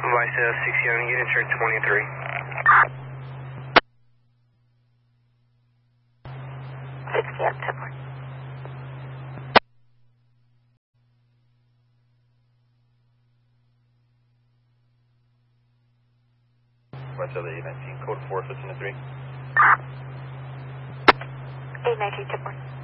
Visa 67, unit chart 23. 60 up, 10 more. Visa 819, code 4, 15 to 3. 819, 10 more.